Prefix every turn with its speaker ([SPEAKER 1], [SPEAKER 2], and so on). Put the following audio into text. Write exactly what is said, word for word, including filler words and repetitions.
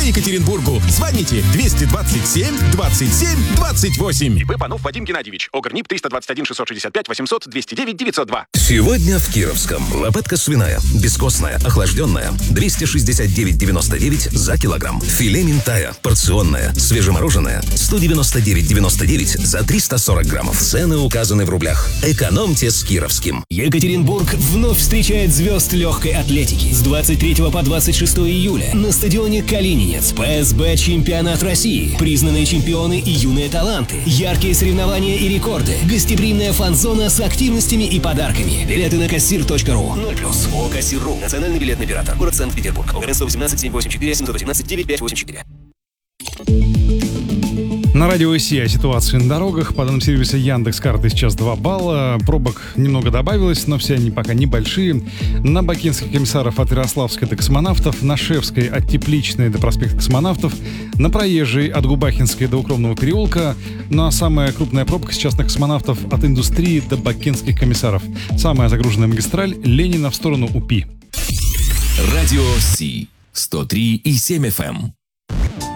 [SPEAKER 1] Екатеринбургу. Звоните двести двадцать семь двадцать семь двадцать восемь.
[SPEAKER 2] ИП Панов Вадим Геннадьевич. ОГРНИП триста двадцать один шестьсот шестьдесят пять восемьсот двести девять девятьсот два.
[SPEAKER 3] Сегодня в Кировском. Лопатка свиная, бескостная, охлажденная, двести шестьдесят девять девяносто девять за килограмм. Филе минтая, порционная, свежемороженое, сто девяносто девять девяносто девять за триста сорок граммов. Цены указаны в рублях. Экономьте с Кировским.
[SPEAKER 4] Екатеринбург вновь встречает звезд легкой атлетики. С двадцать третьего по двадцать шестое июля на стадионе Калининец ПСБ чемпионат России. Признанные чемпионы и юные таланты. Яркие соревнования и рекорды. Гостеприимная фан-зона с активностями и подарками. Билеты на кассир точка ру. ноль плюс. ООО «Кассир.ру». Национальный билетный оператор. Город Санкт-Петербург. ОГРН сто восемнадцать семь восемь четыре семьсот восемнадцать девять пять восемь четыре.
[SPEAKER 5] На радио ИСИ о ситуации на дорогах. По данным сервиса Яндекс.Карты сейчас два балла. Пробок немного добавилось, но все они пока небольшие. На Бакинских комиссаров от Ярославской до Космонавтов, на Шевской от Тепличной до проспекта Космонавтов, на Проезжей от Губахинской до Укромного переулка. Ну а самая крупная пробка сейчас на Космонавтов от Индустрии до Бакинских комиссаров. Самая загруженная магистраль Ленина в сторону УПИ.
[SPEAKER 6] Радио Си сто три и семь эф эм.